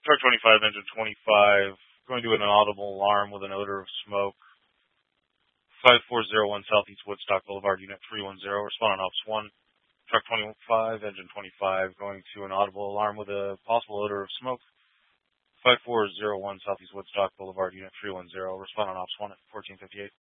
Truck 25, engine 25, going to an inaudible alarm with an odor of smoke. 5401 Southeast Woodstock Boulevard, Unit 310, respond on Ops 1. Truck 25, engine 25, going to an audible alarm with a possible odor of smoke. 5401 Southeast Woodstock Boulevard, Unit 310, respond on Ops 1 at 1458.